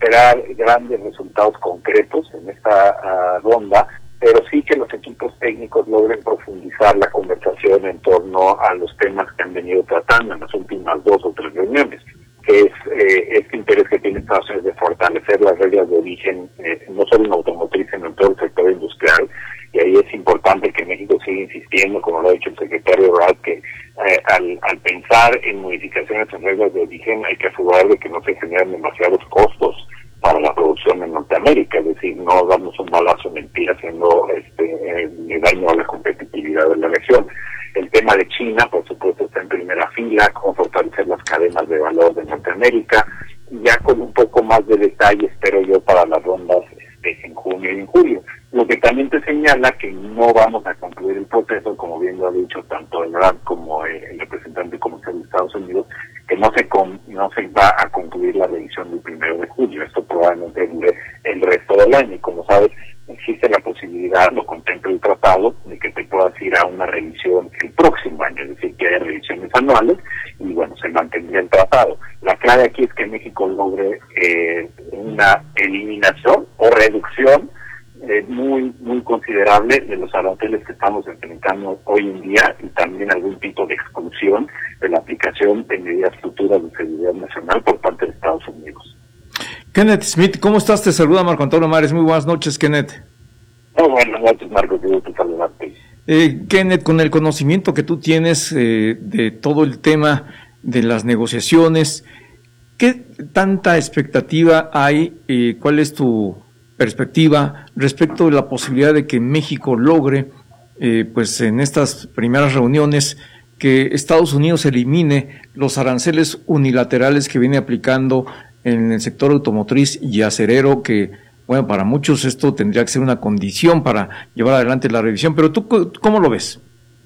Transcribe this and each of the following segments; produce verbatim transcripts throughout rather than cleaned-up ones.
esperar grandes resultados concretos en esta uh, ronda, pero sí que los equipos técnicos logren profundizar la conversación en torno a los temas que han venido tratando en las últimas dos o tres reuniones, que es eh, este interés que tiene Estados Unidos de fortalecer las reglas de origen, eh, no solo en automotriz, sino en todo el sector industrial, y ahí es importante que México siga insistiendo, como lo ha dicho el secretario Ebrard, que eh, al, al pensar en modificaciones en reglas de origen hay que asegurar de que no se generen demasiados costos para la producción en Norteamérica, es decir, no darnos un balazo en el pie haciendo este eh, daño a la competitividad de la región. El tema de China, por supuesto, está en primera fila, cómo fortalecer las cadenas de valor de Norteamérica, ya con un poco más de detalle, espero yo, para las rondas este, en junio y en julio. Lo que también te señala que no vamos a concluir el proceso, como bien lo ha dicho tanto el R A D como el representante comercial de Estados Unidos, que no se con, no se va a concluir la revisión del primero de julio. Esto probablemente dure el resto del año, y como sabes, existe la posibilidad, lo contempla el tratado, de que te puedas ir a una revisión el próximo año, es decir, que haya revisiones anuales, y bueno, se mantendría el tratado. La clave aquí es que México logre eh, una eliminación o reducción eh, muy muy considerable de los aranceles que estamos enfrentando hoy en día, y también algún tipo de exclusión de la aplicación de medidas futuras de seguridad nacional por parte de Estados Unidos. Kenneth Smith, ¿cómo estás? Te saluda Marco Antonio Mares. Muy buenas noches, Kenneth. Muy buenas noches, Marco. Qué gusto saludarte. Eh, Kenneth, con el conocimiento que tú tienes eh, de todo el tema de las negociaciones, ¿qué tanta expectativa hay? Eh, ¿Cuál es tu perspectiva respecto de la posibilidad de que México logre, eh, pues en estas primeras reuniones, que Estados Unidos elimine los aranceles unilaterales que viene aplicando en el sector automotriz y acerero, que, bueno, para muchos esto tendría que ser una condición para llevar adelante la revisión, pero tú, ¿cómo lo ves?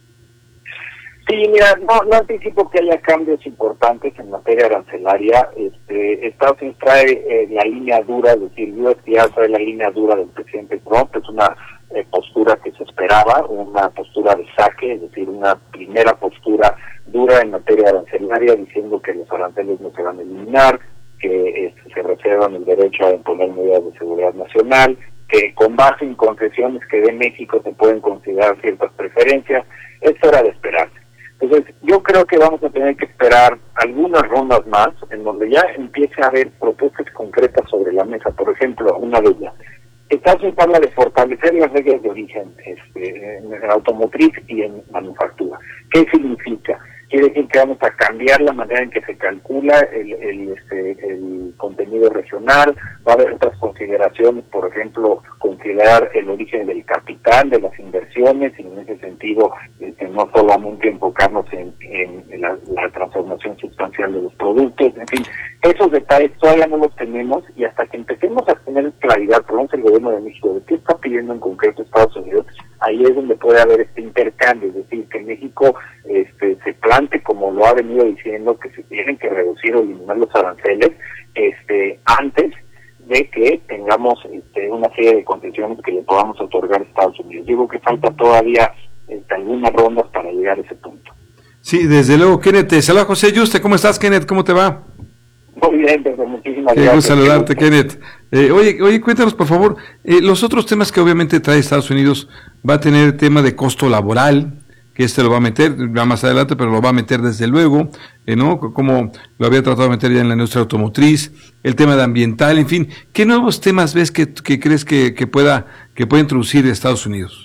Sí, mira, no, no anticipo que haya cambios importantes en materia arancelaria. Este, Estados Unidos trae eh, la línea dura, es decir, U S D A trae la línea dura del presidente Trump, es una eh, postura que se esperaba, una postura de saque, es decir, una primera postura dura en materia arancelaria, diciendo que los aranceles no se van a eliminar, que este, se reservan el derecho a imponer medidas de seguridad nacional, que con base en concesiones que dé México se pueden considerar ciertas preferencias. Esto era de esperarse. Entonces, yo creo que vamos a tener que esperar algunas rondas más, en donde ya empiece a haber propuestas concretas sobre la mesa. Por ejemplo, una de ellas, Estados Unidos habla de fortalecer las reglas de origen este, en automotriz y en manufactura. ¿Qué significa? Quiere decir que vamos a cambiar la manera en que se calcula el, el, este, el contenido regional, va a haber otras consideraciones, por ejemplo, considerar el origen del capital, de las inversiones, y en ese sentido este, no solamente enfocarnos en, en, en la, la transformación sustancial de los productos, en fin, esos detalles todavía no los tenemos, y hasta que empecemos a tener claridad, por lo menos el gobierno de México, de qué está pidiendo en concreto Estados Unidos, ahí es donde puede haber este intercambio, es decir, que México este, se plante, como lo ha venido diciendo, que se tienen que reducir o eliminar los aranceles este, antes de que tengamos este, una serie de concesiones que le podamos otorgar a Estados Unidos. Digo que falta todavía este, algunas rondas para llegar a ese punto. Sí, desde luego, Kenneth. Te saluda José Yuste. ¿Cómo estás, Kenneth? ¿Cómo te va? Muy bien, pero muchísimas Qué gracias. gusto saludarte, Kenneth. Eh, oye, oye, cuéntanos, por favor, eh, los otros temas que obviamente trae Estados Unidos. Va a tener el tema de costo laboral, que este lo va a meter, va más adelante, pero lo va a meter desde luego, eh, ¿no? Como lo había tratado de meter ya en la industria automotriz, el tema de ambiental, en fin. ¿Qué nuevos temas ves que, que crees que, que pueda que pueda introducir Estados Unidos?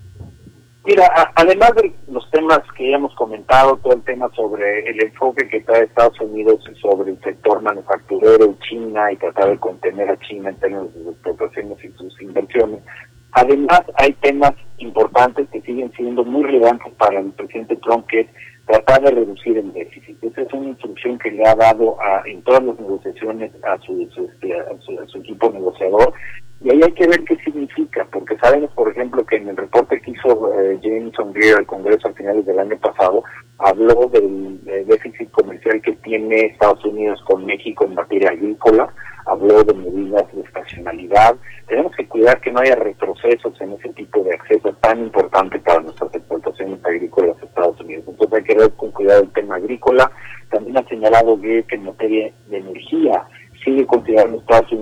Mira, a, además de los temas que ya hemos comentado, todo el tema sobre el enfoque que trae Estados Unidos sobre el sector manufacturero, China, y tratar de contener a China en términos de sus exportaciones y sus inversiones. Además, hay temas importantes que siguen siendo muy relevantes para el presidente Trump, que es tratar de reducir el déficit. Esa es una instrucción que le ha dado a, en todas las negociaciones a su, su, a su, a su equipo negociador, y ahí hay que ver qué significa, porque sabemos, por ejemplo, que en el reporte que hizo eh, Jameson Greer al Congreso a finales del año pasado, habló del eh, déficit comercial que tiene Estados Unidos con México en materia agrícola, habló de medidas de estacionalidad. Tenemos que cuidar que no haya retrocesos en ese tipo de acceso tan importante para nuestras exportaciones agrícolas a Estados Unidos. Entonces hay que ver con cuidado el tema agrícola. También ha señalado que en materia de energía sigue considerando Estados Unidos